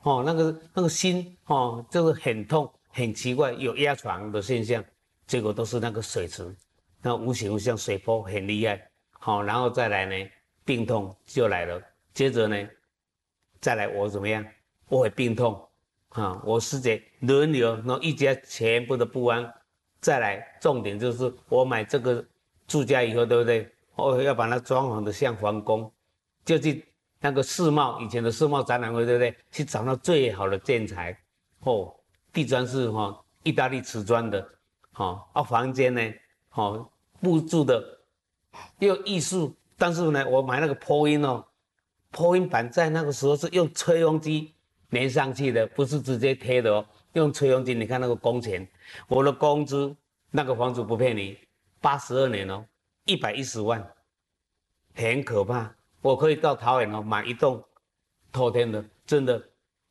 那个心就是很痛，很奇怪，有压床的现象，结果都是那个水池，那无形像水波很厉害，然后再来呢，病痛就来了，接着呢，再来我怎么样？我会病痛我师姐轮流，然后一家全部的不安，再来重点就是我买这个住家以后，对不对？我要把它装潢的像皇宫，就去那个世贸以前的世贸展览会，对不对？去找到最好的建材，地砖是意大利瓷砖的，房间呢，布置的又艺术，但是呢，我买那个破音破音板在那个时候是用吹风机粘上去的，不是直接贴的用吹风机，你看那个工钱，我的工资那个房子不骗你，82年110万，很可怕。我可以到桃园买一栋透天的，真的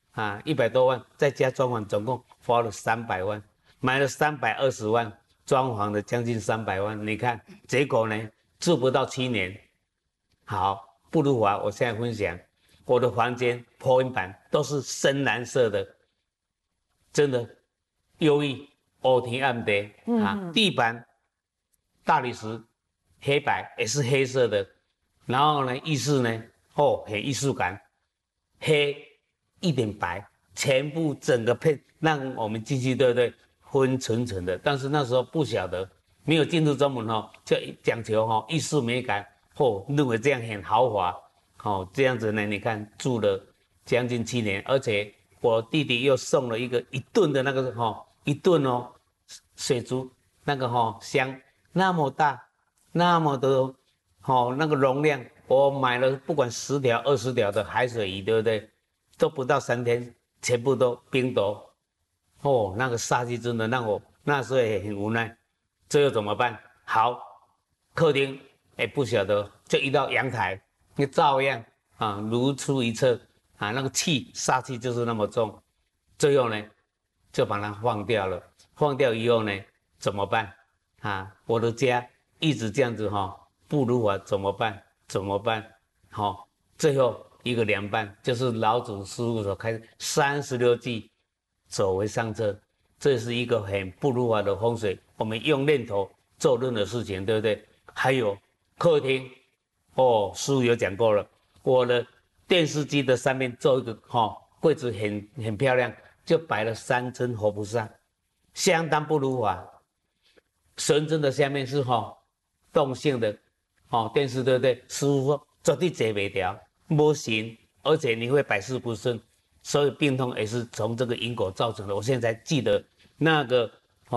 100多万，再加装潢，总共花了300万，买了320万，装潢的将近300万。你看结果呢，住不到7年。好，不如我现在分享，我的房间破音板都是深蓝色的，真的优异，黑天暗地地板大理石黑白也是黑色的，然后呢，浴室呢，很艺术感，黑一点白，全部整个配让我们进去，对不对？昏沉沉的，但是那时候不晓得，没有进入中门就讲求艺术美感，认为这样很豪华，这样子呢，你看住了将近7年，而且我弟弟又送了1吨的那个1吨水族那个箱，那么大，那么的那个容量，我买了不管10条、20条的海水鱼，对不对？都不到3天，全部都冰冻。那个杀气真的让我那时候也很无奈，这又怎么办？好，客厅不晓得，就一到阳台，那照样如出一辙那个杀气就是那么重。最后呢，就把它放掉了。放掉以后呢，怎么办？我的家一直这样子不如法，怎么办？怎么办？最后一个凉拌，就是老祖师傅所开36计走为上策，这是一个很不如法的风水。我们用念头做任何事情，对不对？还有客厅，师傅有讲过了，我的电视机的上面做一个柜子很漂亮，就摆了3尊活菩萨，相当不如法。神尊的下面是动性的电视，对不对？师傅说绝对坐不掉，不行，而且你会百事不顺，所以病痛也是从这个因果造成的。我现在才记得那个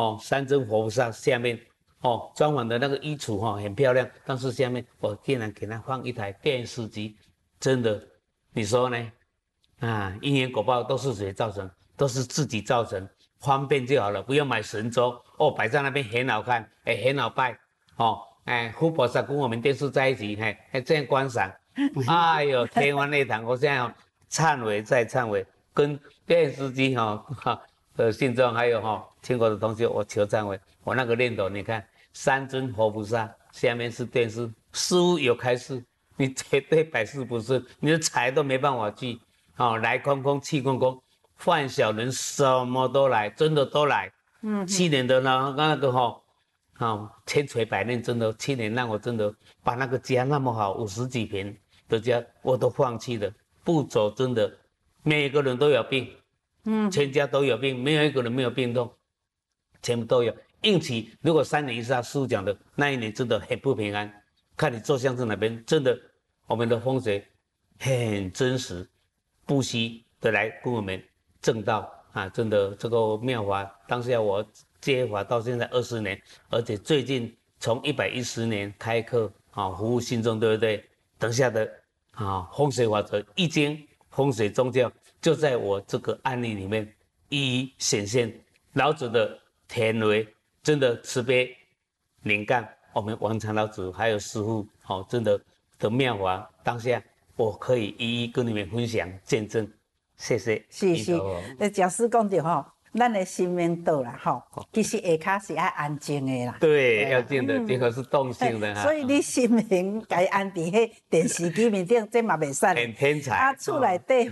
3尊活菩萨下面装潢的那个衣橱很漂亮，但是下面我竟然给他放一台电视机，真的，你说呢？因缘果报都是谁造成？都是自己造成，方便就好了，不要买神州摆在那边很好看，很好拜护菩萨跟我们电视在一起，这样观赏，哎呦，天方夜谭！我现在忏悔再忏悔，跟电视机信众还有听过的同学，我求忏悔，我那个念头，你看3尊活菩萨下面是电视，师父有开示，你绝对百事不顺，你的财都没办法聚，来空空去空空，犯小人什么都来，真的都来。7年的那个千锤百炼，真的7年让我真的把那个家那么好50几平的家我都放弃了，不走真的，每个人都有病，全家都有病，没有一个人没有病痛，全部都有。应期如果3年以上，师父讲的那一年真的很不平安，看你坐向是哪边，真的我们的风水很真实，不惜的来跟我们正道真的这个妙法，当下我接法到现在20年，而且最近从110年开课服务信众，对不对？等下的风水法则、易经、风水宗教，就在我这个案例里面一一显现。老子的天为真的慈悲灵感，我们王禅老子还有师父真的妙法，当下我可以一一跟你们分享见证。谢谢。 是，假使讲到咱的生命道啦其实下骹是要安静的啦。 对，要静的，这个是动性的所以你心灵该安伫迄电视机面顶，这嘛袂使。 很天才。 厝内底